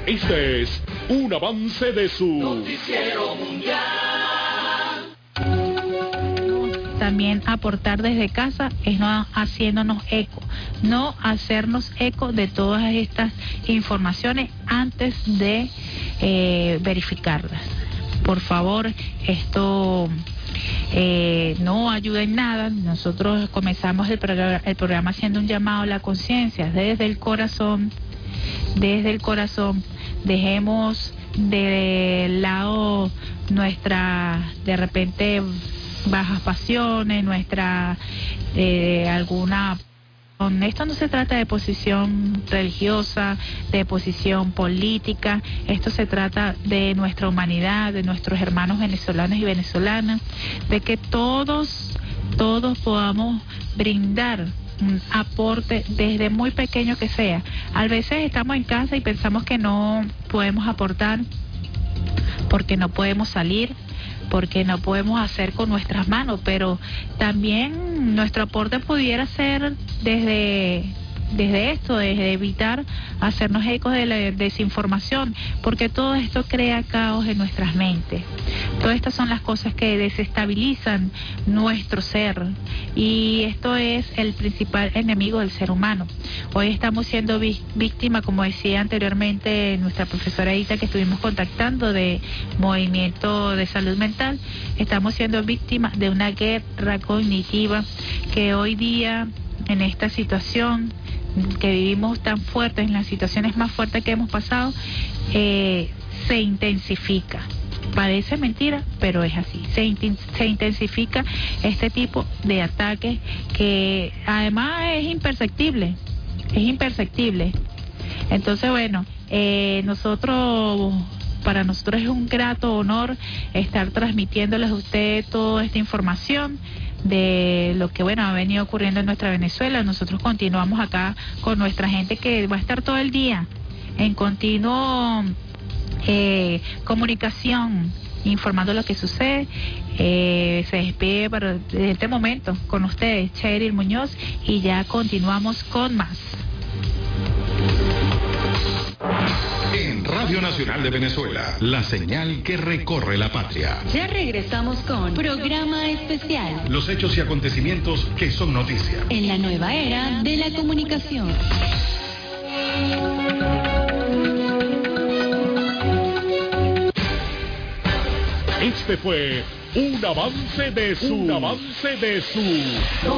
Este es un avance de su Noticiero Mundial. También aportar desde casa es no haciéndonos eco, no hacernos eco de todas estas informaciones antes de verificarlas. Por favor, esto no ayuda en nada. Nosotros comenzamos el programa haciendo un llamado a la conciencia desde el corazón. Dejemos de lado nuestra, de repente, bajas pasiones, nuestra alguna. Esto no se trata de posición religiosa, de posición política, esto se trata de nuestra humanidad, de nuestros hermanos venezolanos y venezolanas, de que todos podamos brindar un aporte desde muy pequeño que sea. A veces estamos en casa y pensamos que no podemos aportar porque no podemos salir, porque no podemos hacer con nuestras manos, pero también nuestro aporte pudiera ser desde esto, desde evitar hacernos ecos de la desinformación, porque todo esto crea caos en nuestras mentes. Todas estas son las cosas que desestabilizan nuestro ser, y esto es el principal enemigo del ser humano. Hoy estamos siendo víctimas, como decía anteriormente nuestra profesora Ita, que estuvimos contactando de Movimiento de Salud Mental, estamos siendo víctimas de una guerra cognitiva que hoy día, en esta situación que vivimos tan fuerte, en las situaciones más fuertes que hemos pasado, se intensifica. Parece mentira, pero es así. Se intensifica este tipo de ataques que además es imperceptible. Entonces, bueno, para nosotros es un grato honor estar transmitiéndoles a ustedes toda esta información de lo que, bueno, ha venido ocurriendo en nuestra Venezuela. Nosotros continuamos acá con nuestra gente que va a estar todo el día en continuo comunicación, informando lo que sucede. Se despide desde este momento con ustedes Cheryl Muñoz, y ya continuamos con más. en Radio Nacional de Venezuela, la señal que recorre la patria. Ya regresamos con programa especial. Los hechos y acontecimientos que son noticia. En la nueva era de la comunicación. Este fue un avance de su